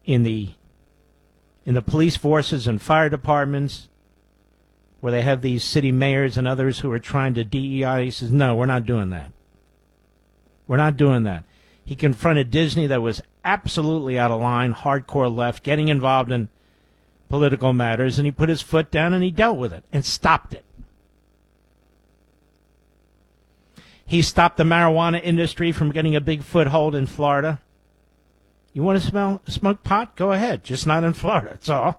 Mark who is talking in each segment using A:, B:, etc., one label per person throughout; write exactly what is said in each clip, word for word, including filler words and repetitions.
A: in the in the police forces and fire departments, where they have these city mayors and others who are trying to D E I. He says, no, we're not doing that. We're not doing that. He confronted Disney that was absolutely out of line, hardcore left, getting involved in political matters, and he put his foot down and he dealt with it and stopped it. He stopped the marijuana industry from getting a big foothold in Florida. You want to smell smoke pot? Go ahead, just not in Florida, that's all.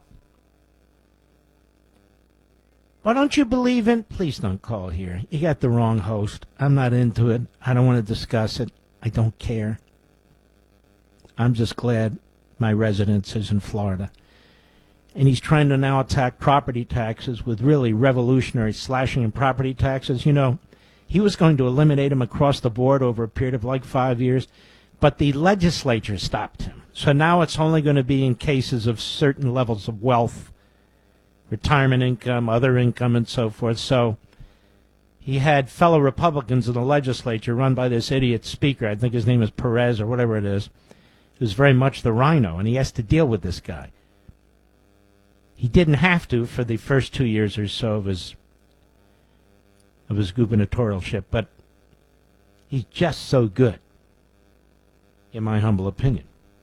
A: Why don't you believe in? Please don't call here. You got the wrong host. I'm not into it. I don't want to discuss it. I don't care. I'm just glad my residence is in Florida. And he's trying to now attack property taxes with really revolutionary slashing in property taxes. You know, he was going to eliminate them across the board over a period of like five years, but the legislature stopped him. So now it's only going to be in cases of certain levels of wealth, retirement income, other income, and so forth. So he had fellow Republicans in the legislature run by this idiot speaker, I think his name is Perez or whatever it is, who's very much the rhino, and he has to deal with this guy. He didn't have to for the first two years or so of his of his gubernatorialship, but he's just so good, in my humble opinion.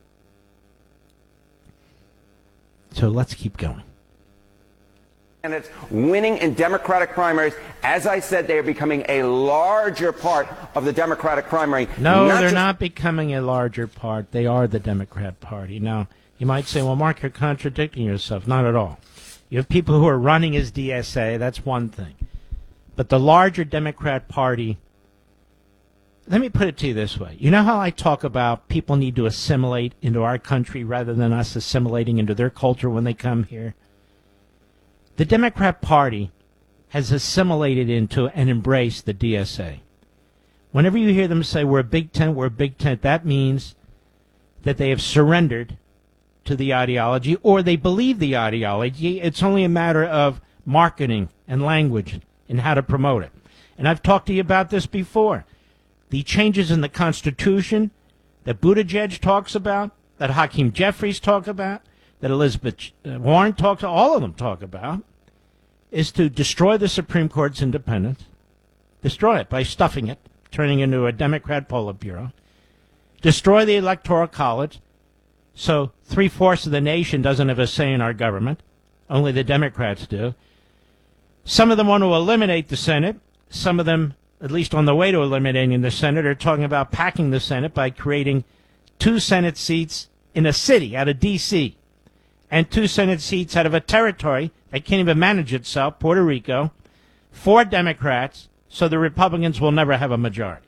A: So let's keep going.
B: Candidates winning in Democratic primaries. As I said, they are becoming a larger part of the Democratic primary.
A: No,
B: not
A: they're
B: just-
A: not becoming a larger part. They are the Democrat Party. Now, you might say, well, Mark, you're contradicting yourself. Not at all. You have people who are running as D S A. That's one thing. But the larger Democrat Party, let me put it to you this way. You know how I talk about people need to assimilate into our country rather than us assimilating into their culture when they come here? The Democrat Party has assimilated into and embraced the D S A. Whenever you hear them say, we're a big tent, we're a big tent, that means that they have surrendered to the ideology, or they believe the ideology. It's only a matter of marketing and language and how to promote it. And I've talked to you about this before. The changes in the Constitution that Buttigieg talks about, that Hakeem Jeffries talk about, that Elizabeth Warren talks, all of them talk about, is to destroy the Supreme Court's independence, destroy it by stuffing it, turning into a Democrat Politburo, destroy the Electoral College, so three-fourths of the nation doesn't have a say in our government, only the Democrats do. Some of them want to eliminate the Senate. Some of them, at least on the way to eliminating the Senate, are talking about packing the Senate by creating two Senate seats in a city out of D C and two Senate seats out of a territory that can't even manage itself, Puerto Rico, for Democrats, so the Republicans will never have a majority.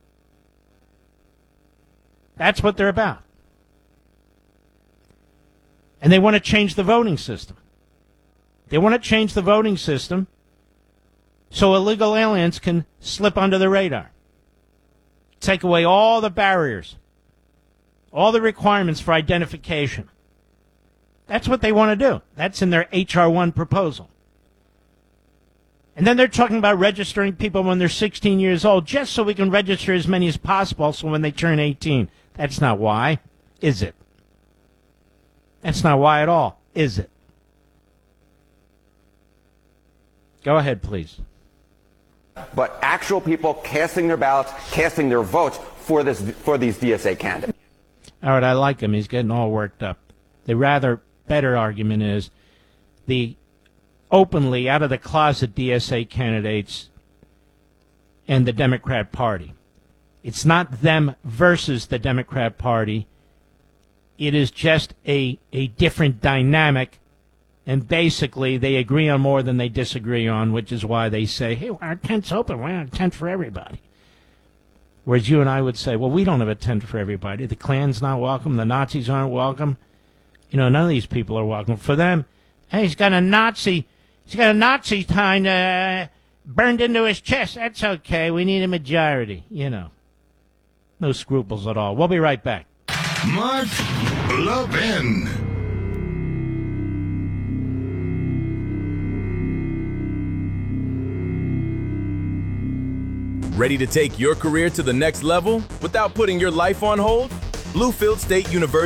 A: That's what they're about. And they want to change the voting system. They want to change the voting system so illegal aliens can slip under the radar. Take away all the barriers, all the requirements for identification. That's what they want to do. That's in their H R one proposal. And then they're talking about registering people when they're sixteen years old, just so we can register as many as possible so when they turn eighteen. That's not why, is it? That's not why at all, is it? Go ahead, please.
B: But actual people casting their ballots, casting their votes for this for these D S A candidates.
A: All right, I like him. He's getting all worked up. The rather better argument is the openly out of the closet D S A candidates and the Democrat Party. It's not them versus the Democrat Party. It is just a, a different dynamic, and basically they agree on more than they disagree on, which is why they say, hey, our tent's open, we're a tent for everybody. Whereas you and I would say, well, we don't have a tent for everybody. The Klan's not welcome, the Nazis aren't welcome. You know, none of these people are welcome. For them, hey, he's got a Nazi, he's got a Nazi sign uh, burned into his chest. That's okay, we need a majority, you know. No scruples at all. We'll be right back.
C: Mark Levin.
D: Ready to take your career to the next level without putting your life on hold? Bluefield State University